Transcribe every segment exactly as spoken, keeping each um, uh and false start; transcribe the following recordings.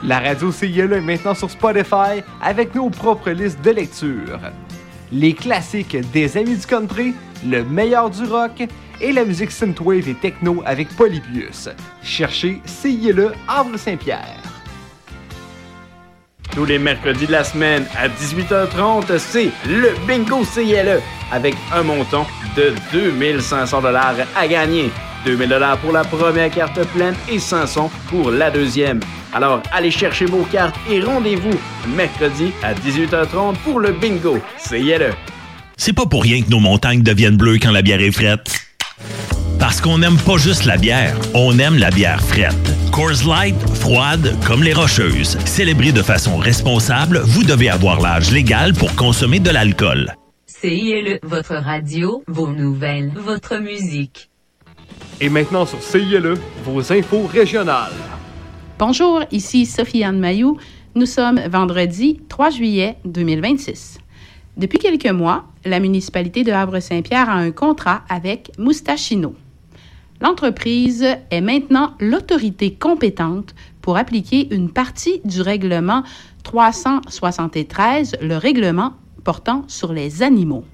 La radio C I L E est maintenant sur Spotify avec nos propres listes de lecture. Les classiques des amis du country, le meilleur du rock et la musique synthwave et techno avec Polybius. Cherchez C I L E Havre-Saint-Pierre. Tous les mercredis de la semaine à dix-huit heures trente, c'est le Bingo C I L E avec un montant de deux mille cinq cents dollars à gagner. deux mille dollars pour la première carte pleine et cinq cents pour la deuxième. Alors, allez chercher vos cartes et rendez-vous mercredi à dix-huit heures trente pour le Bingo C I L E. C'est pas pour rien que nos montagnes deviennent bleues quand la bière est frette. Parce qu'on n'aime pas juste la bière, on aime la bière frette. Coors Light, froide comme les Rocheuses. Célébrée de façon responsable, vous devez avoir l'âge légal pour consommer de l'alcool. C I L E, votre radio, vos nouvelles, votre musique. Et maintenant sur C I L E, vos infos régionales. Bonjour, ici Sophie-Anne Mailloux. Nous sommes vendredi trois juillet deux mille vingt-six. Depuis quelques mois, la municipalité de Havre-Saint-Pierre a un contrat avec Moustachino. L'entreprise est maintenant l'autorité compétente pour appliquer une partie du règlement trois cent soixante-treize, le règlement portant sur les animaux.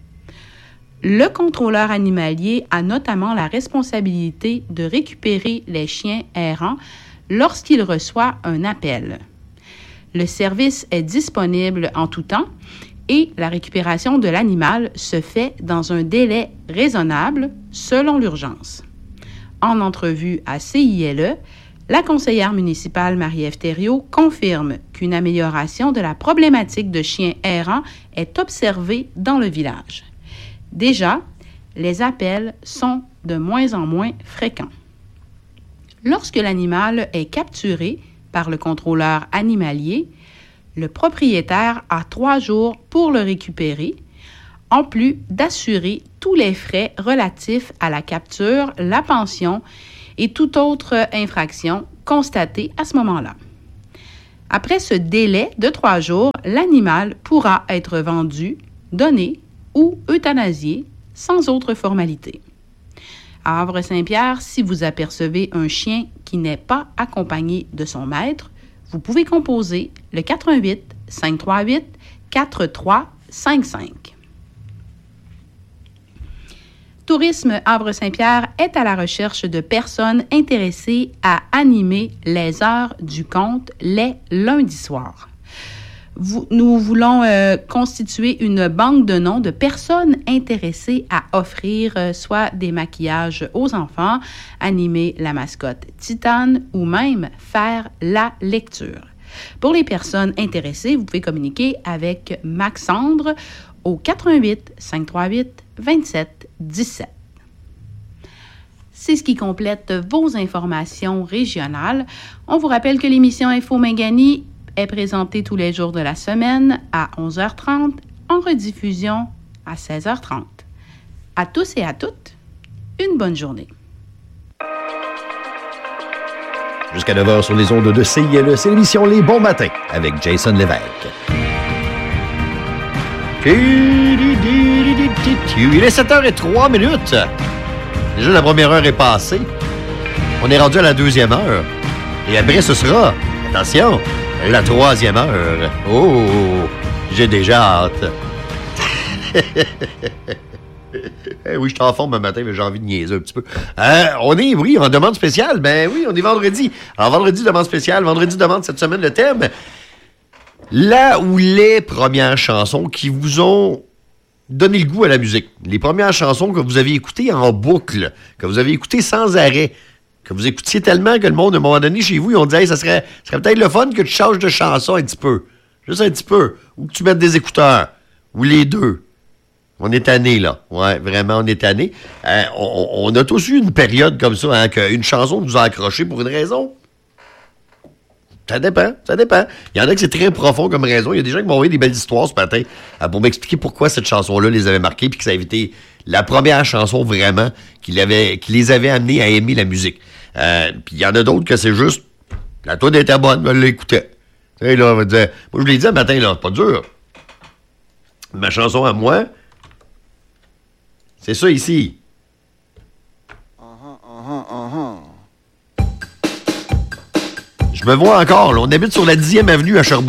Le contrôleur animalier a notamment la responsabilité de récupérer les chiens errants lorsqu'il reçoit un appel. Le service est disponible en tout temps et la récupération de l'animal se fait dans un délai raisonnable selon l'urgence. En entrevue à C I L E, la conseillère municipale Marie-Ève Thériault confirme qu'une amélioration de la problématique de chiens errants est observée dans le village. Déjà, les appels sont de moins en moins fréquents. Lorsque l'animal est capturé par le contrôleur animalier, le propriétaire a trois jours pour le récupérer, en plus d'assurer tous les frais relatifs à la capture, la pension et toute autre infraction constatée à ce moment-là. Après ce délai de trois jours, l'animal pourra être vendu, donné ou euthanasié sans autre formalité. À Havre-Saint-Pierre, si vous apercevez un chien qui n'est pas accompagné de son maître, vous pouvez composer le quatre un huit, cinq trois huit, quatre trois cinq cinq. Tourisme Havre-Saint-Pierre est à la recherche de personnes intéressées à animer les heures du conte les lundis soirs. Vous, nous voulons euh, constituer une banque de noms de personnes intéressées à offrir euh, soit des maquillages aux enfants, animer la mascotte Titane ou même faire la lecture. Pour les personnes intéressées, vous pouvez communiquer avec Maxandre au quatre un huit, cinq trois huit, vingt-sept dix-sept. C'est ce qui complète vos informations régionales. On vous rappelle que l'émission Info Mingani est présentée tous les jours de la semaine à onze heures trente, en rediffusion à seize heures trente. À tous et à toutes, une bonne journée. Jusqu'à neuf heures sur les ondes de C I L E, c'est l'émission Les Bons Matins avec Jason Lévesque. Il est sept heures zéro trois minutes. Déjà, la première heure est passée. On est rendu à la deuxième heure. Et après, ce sera, attention, la troisième heure. Oh, j'ai déjà hâte. Eh oui, je suis en forme un matin, mais j'ai envie de niaiser un petit peu. Euh, on est, oui, en demande spéciale. Ben oui, on est vendredi. Alors, vendredi, demande spéciale. Vendredi, demande cette semaine, le thème. Là où les premières chansons qui vous ont donné le goût à la musique. Les premières chansons que vous avez écoutées en boucle, que vous avez écoutées sans arrêt, que vous écoutiez tellement que le monde, à un moment donné, chez vous, ils ont dit hey, ça serait, ça serait peut-être le fun que tu changes de chanson un petit peu. Juste un petit peu. Ou que tu mettes des écouteurs. Ou les deux. On est tanné, là. Ouais, vraiment, on est tanné. Euh, on, on a tous eu une période comme ça, hein, qu'une chanson nous a accroché pour une raison. Ça dépend, ça dépend. Il y en a que c'est très profond comme raison. Il y a des gens qui m'ont envoyé des belles histoires ce matin euh, pour m'expliquer pourquoi cette chanson-là les avait marqués puis que ça avait été la première chanson vraiment qui, l'avait, qui les avait amenés à aimer la musique. Euh, puis il y en a d'autres que c'est juste la toune était bonne, je l'écoutais. Tu sais, là, on va dire, moi, je l'ai dit un matin, là, c'est pas dur. Ma chanson à moi, c'est ça ici. Uh-huh, uh-huh, uh-huh. Je me vois encore, là. On habite sur la dixième avenue à Sherbrooke.